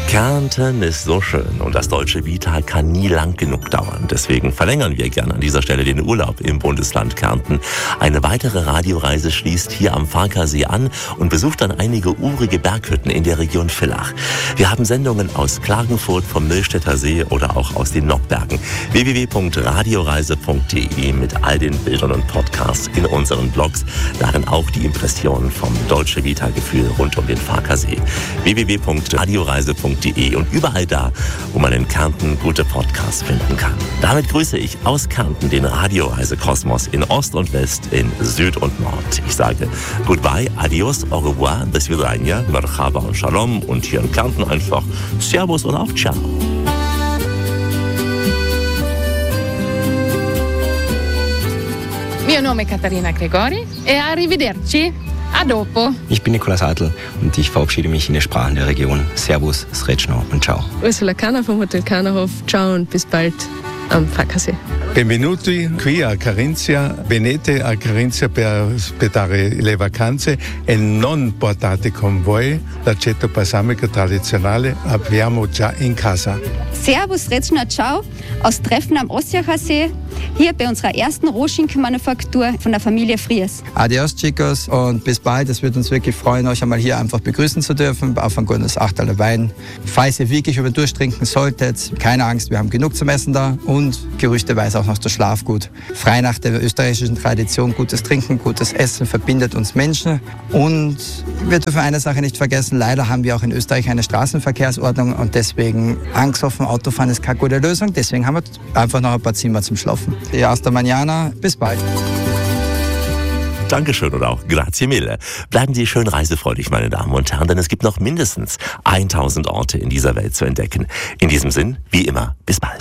Kärnten ist so schön und das deutsche Vita kann nie lang genug dauern. Deswegen verlängern wir gerne an dieser Stelle den Urlaub im Bundesland Kärnten. Eine weitere Radioreise schließt hier am Farkasee an und besucht dann einige urige Berghütten in der Region Villach. Wir haben Sendungen aus Klagenfurt, vom Millstätter See oder auch aus den Nockbergen. www.radioreise.de mit all den Bildern und Podcasts in unseren Blogs. Darin auch die Impressionen vom Deutsche Vita-Gefühl rund um den Farkasee. www.radioreise.de und überall da, wo man in Kärnten gute Podcasts finden kann. Damit grüße ich aus Kärnten den Radioreisekosmos in Ost und West, in Süd und Nord. Ich sage Goodbye, Adios, Au revoir, Bis Vidania, Merhaba und Shalom und hier in Kärnten einfach Servus und auf Ciao. Mio nome è Caterina Gregori e arrivederci. A dopo. Ich bin Nikolaus Adl und ich verabschiede mich in den Sprachen der Region. Servus, Srećno und Ciao. Ursula Kahner vom Hotel Kahnerhof. Ciao und bis bald am Farkasee. Benvenuti qui a Carinzia. Venite a Carinzia per aspettare le vacanze e non portate con voi l'aceto balsamico tradizionale. Abbiamo già in casa. Servus, Srećno, Ciao aus Treffen am Ossiacher See. Hier bei unserer ersten Rohschinkenmanufaktur von der Familie Fries. Adios, chicos, und bis bald. Es wird uns wirklich freuen, euch einmal hier einfach begrüßen zu dürfen auf ein gutes Achterler Wein. Falls ihr wirklich über durchtrinken solltet, keine Angst, wir haben genug zum Essen da und gerüchteweise auch noch das Schlafgut. Frei nach der österreichischen Tradition, gutes Trinken, gutes Essen verbindet uns Menschen. Und wir dürfen eine Sache nicht vergessen, leider haben wir auch in Österreich eine Straßenverkehrsordnung und deswegen angsthoffen, Autofahren ist keine gute Lösung. Deswegen haben wir einfach noch ein paar Zimmer zum Schlafen. Ja, hasta mañana. Bis bald. Dankeschön und auch grazie mille. Bleiben Sie schön reisefreudig, meine Damen und Herren, denn es gibt noch mindestens 1000 Orte in dieser Welt zu entdecken. In diesem Sinn, wie immer, bis bald.